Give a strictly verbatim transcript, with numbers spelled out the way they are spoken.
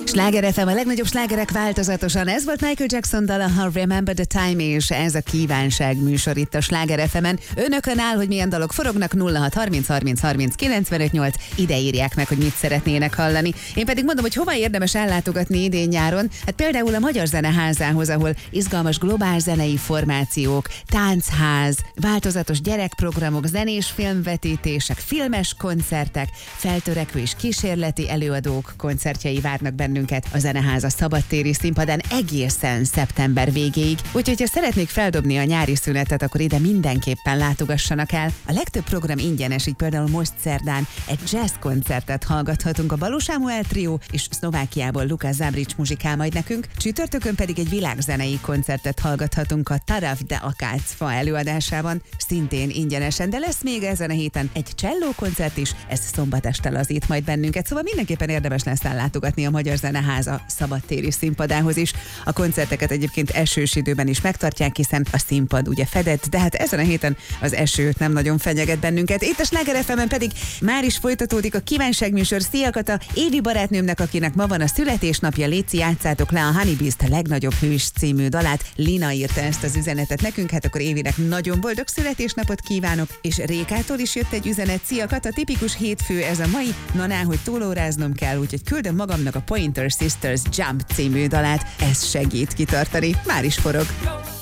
Sláger ef em, a legnagyobb slágerek változatosan. Ez volt Michael Jackson dala, ha Remember the Time, és ez a kívánság műsor itt a Sláger ef emen. Önökön áll, hogy milyen dalok forognak. Nulla hat harminc harminc harminc kilencvenöt nyolc. Ide írják meg, hogy mit szeretnének hallani. Én pedig mondom, hogy hova érdemes ellátogatni idén nyáron. Hát például a Magyar Zeneházához, ahol izgalmas globál zenei formációk, táncház, változatos gyerekprogramok, zenés filmvetítések, filmes koncertek, feltörekvő és kísérleti előadók koncertjei várnak bennünket a Zeneháza szabadtéri színpadán egészen szeptember végéig. Úgyhogy, ha szeretnék feldobni a nyári szünetet, akkor ide mindenképpen látogassanak el. A legtöbb program ingyenes, így például most szerdán egy jazz koncertet hallgathatunk. A Balogh Sámuel Trió és Szlovákiából Lukács Zábrics muzsikál majd nekünk. Csütörtökön pedig egy világzenei koncertet hallgathatunk a Taraf de Akácfa előadásában, szintén ingyenesen, de lesz még ezen a héten egy cselló koncert is, ez szombat este lazít majd bennünket, szóval mindenképpen érdemes lesz ellátogatni a Magyar Zeneháza szabadtéri színpadához is. A koncerteket egyébként esős időben is megtartják, hiszen a színpad ugye fedett, de hát ezen a héten az eső nem nagyon fenyeget bennünket. Itt a Sláger ef emen pedig már is folytatódik a kívánságműsor. Szia Kata, Évi barátnőmnek, akinek ma van a születésnapja, léci, játszátok le a Honey Beast legnagyobb hős című dalát. Lina írta ezt az üzenetet nekünk, hát akkor Évinek nagyon boldog születésnapot kívánok, és Rékától is jött egy üzenet. Szia Kata, tipikus hétfő ez a mai, na ná, hogy túlóráznom kell, úgyhogy küldöm magamnak a Pointer Sisters Jump című dalát, ez segít kitartani. Már is forog.